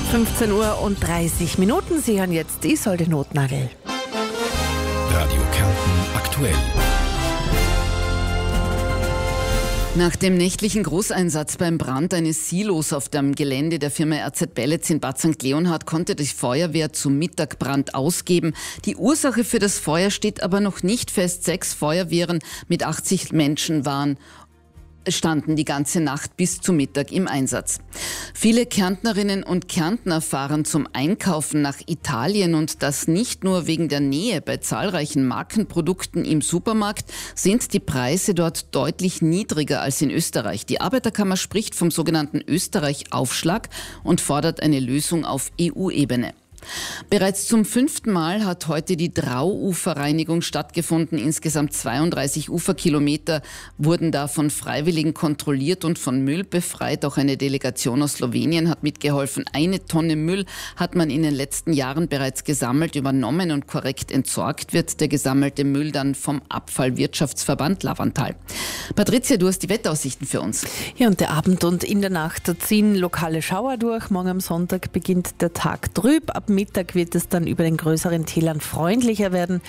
15:30 Uhr. Sie hören jetzt Isolde Notnagel. Radio Kärnten aktuell. Nach dem nächtlichen Großeinsatz beim Brand eines Silos auf dem Gelände der Firma RZ Pellets in Bad St. Leonhard konnte die Feuerwehr zum Mittag Brand ausgeben. Die Ursache für das Feuer steht aber noch nicht fest. 6 Feuerwehren mit 80 Menschen standen die ganze Nacht bis zum Mittag im Einsatz. Viele Kärntnerinnen und Kärntner fahren zum Einkaufen nach Italien und das nicht nur wegen der Nähe. Bei zahlreichen Markenprodukten im Supermarkt sind die Preise dort deutlich niedriger als in Österreich. Die Arbeiterkammer spricht vom sogenannten Österreich-Aufschlag und fordert eine Lösung auf EU-Ebene. Bereits zum 5. Mal hat heute die Drau-Uferreinigung stattgefunden. Insgesamt 32 Uferkilometer wurden da von Freiwilligen kontrolliert und von Müll befreit. Auch eine Delegation aus Slowenien hat mitgeholfen. 1 Tonne Müll hat man in den letzten Jahren bereits gesammelt, übernommen und korrekt entsorgt wird der gesammelte Müll dann vom Abfallwirtschaftsverband Lavantal. Patricia, du hast die Wetteraussichten für uns. Ja, und der Abend und in der Nacht ziehen lokale Schauer durch. Morgen am Sonntag beginnt der Tag trüb. Ab Mittag wird es dann über den größeren Tälern freundlicher werden.